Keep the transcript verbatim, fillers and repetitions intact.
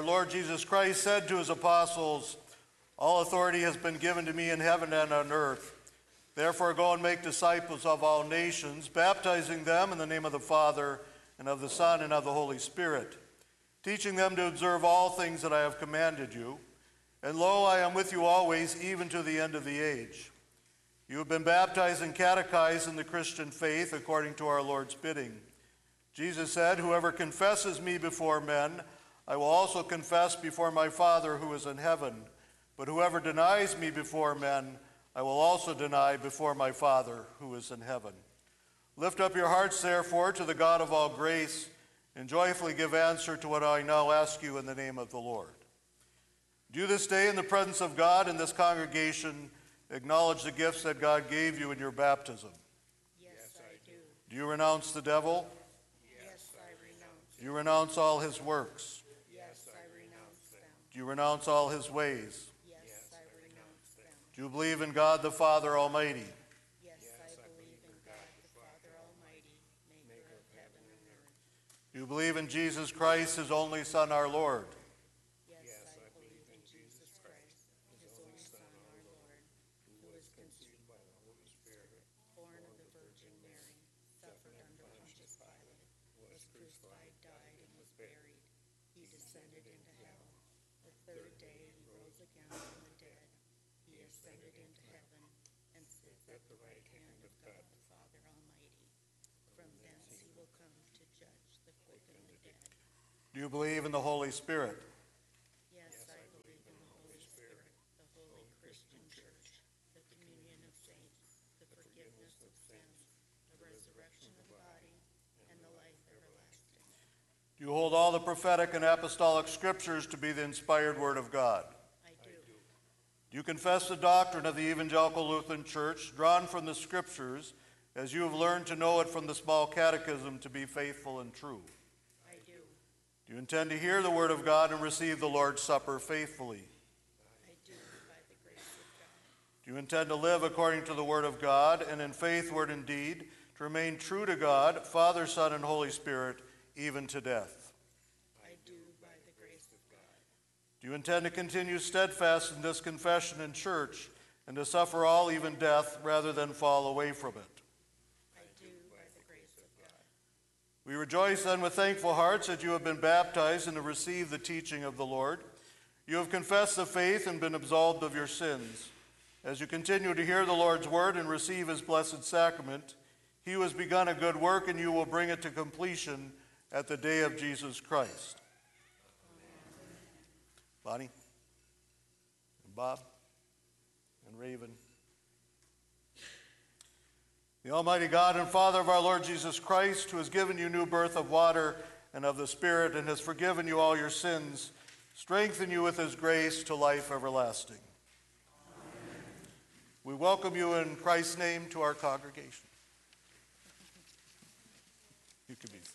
Lord Jesus Christ said to his apostles, "All authority has been given to me in heaven and on earth. Therefore go and make disciples of all nations, baptizing them in the name of the Father, and of the Son, and of the Holy Spirit, teaching them to observe all things that I have commanded you. And lo, I am with you always, even to the end of the age." You have been baptized and catechized in the Christian faith according to our Lord's bidding. Jesus said, "Whoever confesses me before men, I will also confess before my Father who is in heaven. But whoever denies me before men, I will also deny before my Father who is in heaven." Lift up your hearts, therefore, to the God of all grace, and joyfully give answer to what I now ask you in the name of the Lord. Do you this day in the presence of God and this congregation acknowledge the gifts that God gave you in your baptism? Yes, I do. Do you renounce the devil? Yes, I renounce. Do you renounce all his works? Yes, I renounce them. Do you renounce all his ways? Yes, I renounce them. Do you believe in God the Father Almighty? Yes, I believe in God the Father Almighty, maker of heaven and earth. Do you believe in Jesus Christ, his only Son, our Lord? Yes, I believe in Jesus Christ, his only Son, our Lord, who was conceived by the Holy Spirit, born of the Virgin Mary, suffered under Pontius Pilate, was crucified, died, and was buried. He descended into hell. The third day he rose again from the dead. He ascended into heaven and sits at the right hand of God the Father Almighty. From thence he will come to judge the quick and the dead. Do you believe in the Holy Spirit? Yes, I believe in the Holy Spirit, the holy Christian church, the communion of saints, the forgiveness of sins, the resurrection of the body, and the life everlasting. Do you hold all the prophetic and apostolic scriptures to be the inspired word of God? I do. Do you confess the doctrine of the Evangelical Lutheran Church, drawn from the scriptures, as you have learned to know it from the small catechism, to be faithful and true? I do. Do you intend to hear the word of God and receive the Lord's Supper faithfully? I do, by the grace of God. Do you intend to live according to the word of God and in faith, word, and deed, to remain true to God, Father, Son, and Holy Spirit, even to death? I do, by the grace of God. Do you intend to continue steadfast in this confession in church and to suffer all, even death, rather than fall away from it? I do, by the grace of God. We rejoice then with thankful hearts that you have been baptized and have received the teaching of the Lord. You have confessed the faith and been absolved of your sins. As you continue to hear the Lord's word and receive his blessed sacrament, he who has begun a good work in you will bring it to completion at the day of Jesus Christ. Bonnie and Bob and Raven. The Almighty God and Father of our Lord Jesus Christ, who has given you new birth of water and of the Spirit and has forgiven you all your sins, strengthen you with his grace to life everlasting. Amen. We welcome you in Christ's name to our congregation. You can be seated.